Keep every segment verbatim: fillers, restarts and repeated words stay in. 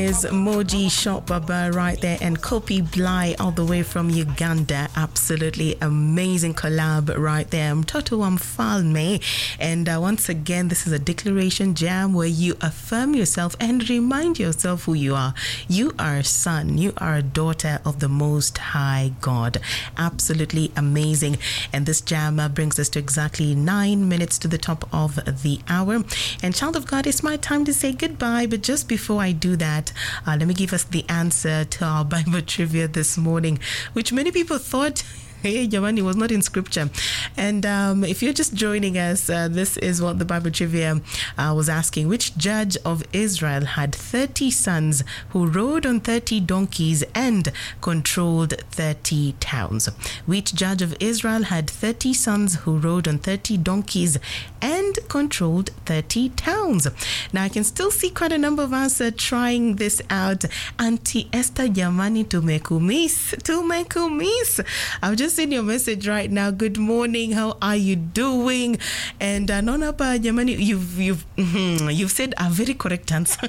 Is Moji Shop Baba right there and Kopi Bly all the way from Uganda. Absolutely amazing collab right there. Mtoto wa Mfalme. And uh, once again, this is a declaration jam where you affirm yourself and remind yourself who you are. You are a son. You are a daughter of the Most High God. Absolutely amazing. And this jam uh, brings us to exactly nine minutes to the top of the hour. And child of God, it's my time to say goodbye. But just before I do that, Uh, let me give us the answer to our Bible trivia this morning, which many people thought, hey, Giovanni, was not in scripture. And um, if you're just joining us, uh, this is what the Bible trivia uh, was asking. Which judge of Israel had thirty sons who rode on thirty donkeys and controlled thirty towns? Which judge of Israel had thirty sons who rode on thirty donkeys and controlled thirty towns? Now, I can still see quite a number of us uh, trying this out. Auntie Esther Jamani tumekumiss, tumekumiss. I've just seen your message right now. Good morning. How are you doing? And uh, Nona Pa Jamani, you've you've you've said a very correct answer.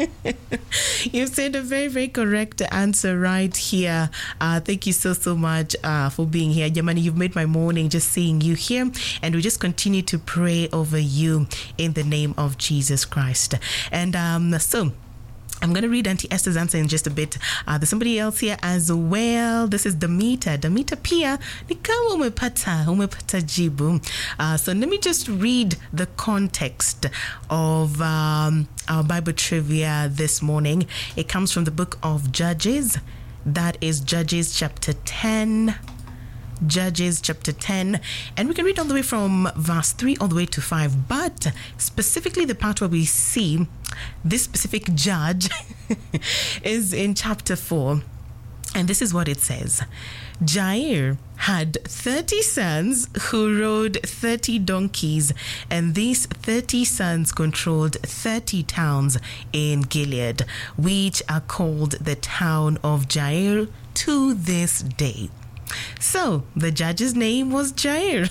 You've said a very very correct answer right here. Uh, thank you so so much uh, for being here, Jamani. You've made my morning just seeing you here, and we just continue to pray over you in the name of Jesus Christ. And um, so. I'm going to read Auntie Esther's answer in just a bit. Uh, there's somebody else here as well. This is Damita. Damita pia ni kama umepata, umepata jibu. Uh, so let me just read the context of um, our Bible trivia this morning. It comes from the book of Judges. That is Judges chapter ten. Judges chapter ten, and we can read all the way from verse three all the way to five, but specifically the part where we see this specific judge is in chapter four, and this is what it says. Jair had thirty sons who rode thirty donkeys, and these thirty sons controlled thirty towns in Gilead, which are called the town of Jair to this day. So, the judge's name was Jair.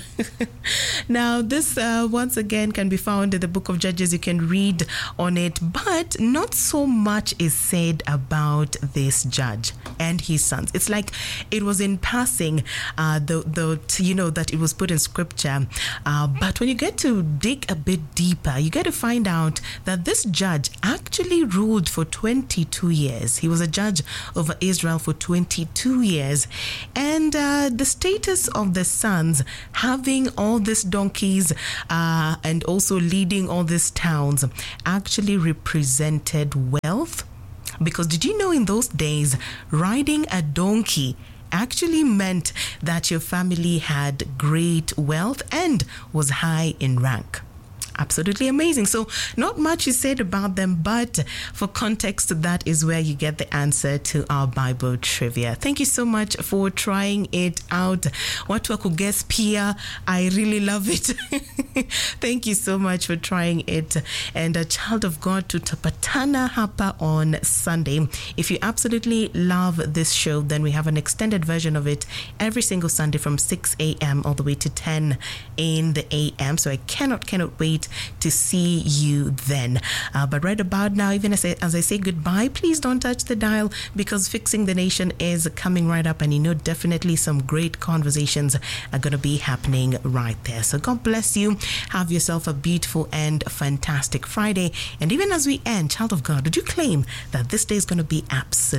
Now, this uh, once again can be found in the book of Judges. You can read on it, but not so much is said about this judge and his sons. It's like it was in passing, uh, the, the, you know, that it was put in scripture. Uh, but when you get to dig a bit deeper, you get to find out that this judge actually ruled for twenty-two years. He was a judge over Israel for twenty-two years. And uh, the status of the sons having all these donkeys uh, and also leading all these towns actually represented wealth. Because did you know in those days, riding a donkey actually meant that your family had great wealth and was high in rank? Absolutely amazing. So not much is said about them, but for context, that is where you get the answer to our Bible trivia. Thank you so much for trying it out. Watu wa kuguess pia, I really love it. Thank you so much for trying it. And a child of God, tutapatana hapa on Sunday. If you absolutely love this show, then we have an extended version of it every single Sunday from six a.m. all the way to ten in the a m. So I cannot, cannot wait to see you then. Uh, but right about now, even as I, as I say goodbye, please don't touch the dial, because Fixing the Nation is coming right up, and you know definitely some great conversations are going to be happening right there. So God bless you. Have yourself a beautiful and fantastic Friday. And even as we end, child of God, would you claim that this day is going to be absolute